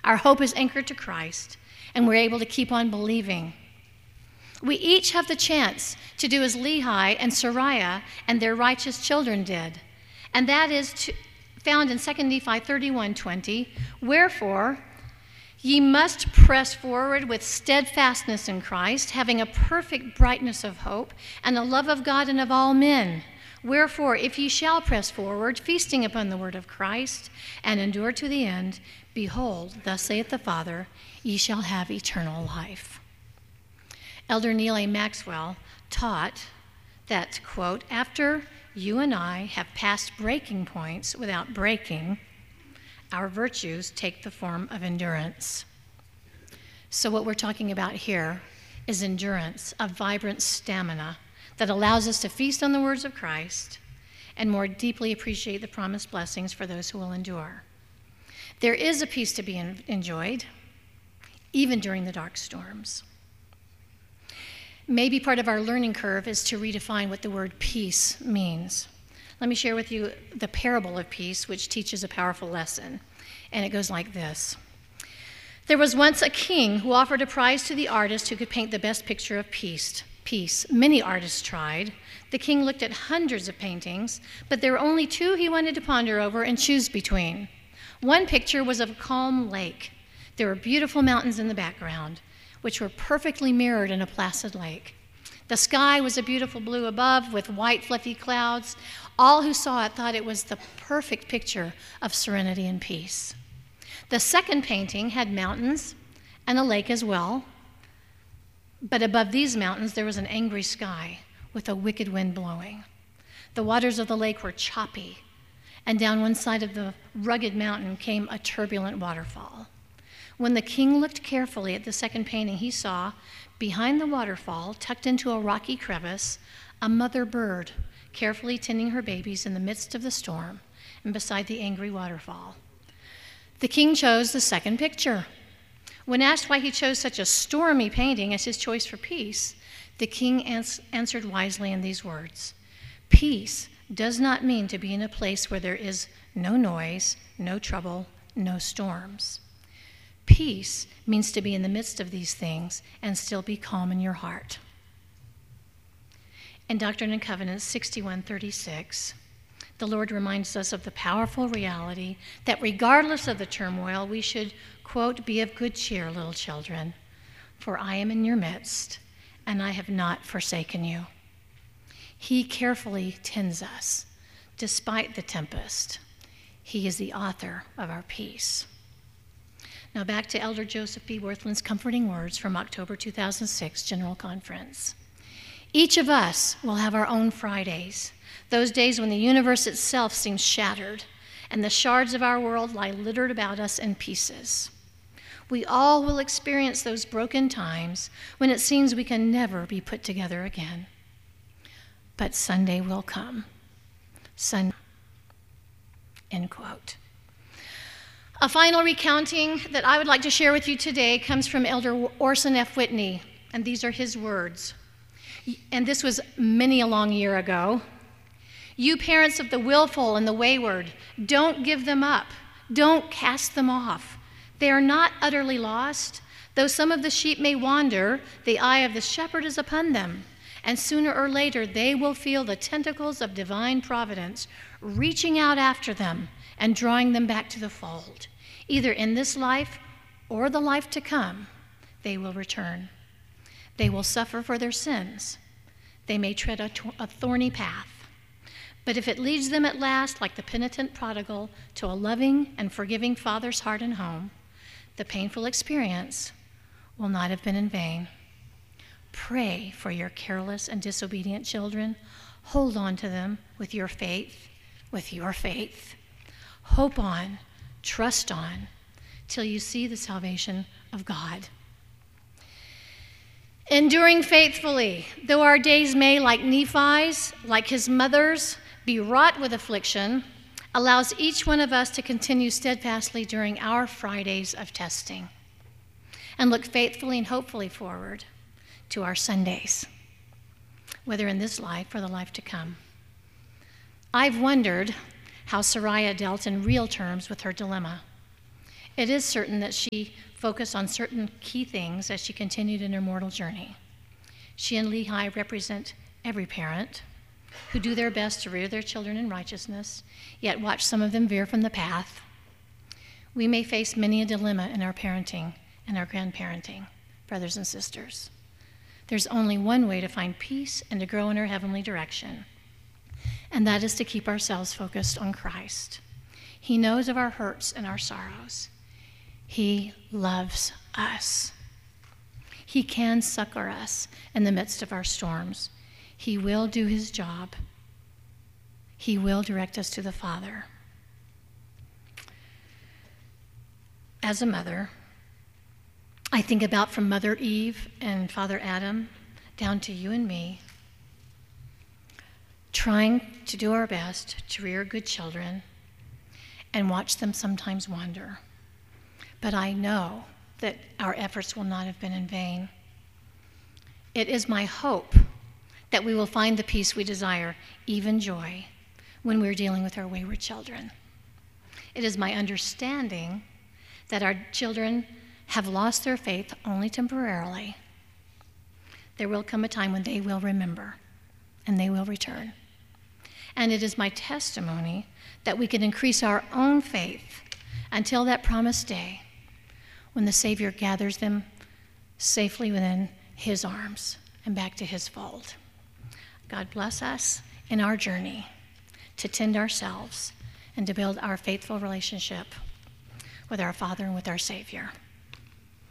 Our hope is anchored to Christ, and we're able to keep on believing. We each have the chance to do as Lehi and Sariah and their righteous children did, and that is found in 2 Nephi 31:20. Wherefore, ye must press forward with steadfastness in Christ, having a perfect brightness of hope and the love of God and of all men. Wherefore, if ye shall press forward, feasting upon the word of Christ, and endure to the end, behold, thus saith the Father, ye shall have eternal life. Elder Neal A. Maxwell taught that, quote, after you and I have passed breaking points without breaking, our virtues take the form of endurance. So what we're talking about here is endurance, a vibrant stamina that allows us to feast on the words of Christ and more deeply appreciate the promised blessings for those who will endure. There is a peace to be enjoyed, even during the dark storms. Maybe part of our learning curve is to redefine what the word peace means. Let me share with you the parable of peace, which teaches a powerful lesson. And it goes like this. There was once a king who offered a prize to the artist who could paint the best picture of peace. Many artists tried. The king looked at hundreds of paintings, but there were only two he wanted to ponder over and choose between. One picture was of a calm lake. There were beautiful mountains in the background, which were perfectly mirrored in a placid lake. The sky was a beautiful blue above with white fluffy clouds. All who saw it thought it was the perfect picture of serenity and peace. The second painting had mountains and a lake as well, but above these mountains there was an angry sky with a wicked wind blowing. The waters of the lake were choppy, and down one side of the rugged mountain came a turbulent waterfall. When the king looked carefully at the second painting, he saw, behind the waterfall, tucked into a rocky crevice, a mother bird carefully tending her babies in the midst of the storm and beside the angry waterfall. The king chose the second picture. When asked why he chose such a stormy painting as his choice for peace, the king answered wisely in these words: peace does not mean to be in a place where there is no noise, no trouble, no storms. Peace means to be in the midst of these things and still be calm in your heart. In Doctrine and Covenants 61:36, the Lord reminds us of the powerful reality that regardless of the turmoil, we should, quote, be of good cheer, little children, for I am in your midst, and I have not forsaken you. He carefully tends us, despite the tempest. He is the author of our peace. Now back to Elder Joseph B. Worthland's comforting words from October 2006 General Conference. Each of us will have our own Fridays, those days when the universe itself seems shattered and the shards of our world lie littered about us in pieces. We all will experience those broken times when it seems we can never be put together again. But Sunday will come. Sunday, end quote. A final recounting that I would like to share with you today comes from Elder Orson F. Whitney, and these are his words. And this was many a long year ago. You parents of the willful and the wayward, don't give them up. Don't cast them off. They are not utterly lost. Though some of the sheep may wander, the eye of the shepherd is upon them, and sooner or later they will feel the tentacles of divine providence reaching out after them and drawing them back to the fold. Either in this life or the life to come, they will return. They will suffer for their sins. They may tread a thorny path. But if it leads them at last, like the penitent prodigal, to a loving and forgiving Father's heart and home, the painful experience will not have been in vain. Pray for your careless and disobedient children. Hold on to them with your faith, Hope on, trust on, till you see the salvation of God. Enduring faithfully, though our days may, like Nephi's, like his mother's, be wrought with affliction, allows each one of us to continue steadfastly during our Fridays of testing and look faithfully and hopefully forward to our Sundays, whether in this life or the life to come. I've wondered how Sariah dealt in real terms with her dilemma. It is certain that she focused on certain key things as she continued in her mortal journey. She and Lehi represent every parent who do their best to rear their children in righteousness, yet watch some of them veer from the path. We may face many a dilemma in our parenting and our grandparenting, brothers and sisters. There's only one way to find peace and to grow in our heavenly direction, and that is to keep ourselves focused on Christ. He knows of our hurts and our sorrows. He loves us. He can succor us in the midst of our storms. He will do his job. He will direct us to the Father. As a mother, I think about from Mother Eve and Father Adam down to you and me, trying to do our best to rear good children and watch them sometimes wander. But I know that our efforts will not have been in vain. It is my hope that we will find the peace we desire, even joy, when we're dealing with our wayward children. It is my understanding that our children have lost their faith only temporarily. There will come a time when they will remember and they will return. And it is my testimony that we can increase our own faith until that promised day when the Savior gathers them safely within his arms and back to his fold. God bless us in our journey to tend ourselves and to build our faithful relationship with our Father and with our Savior.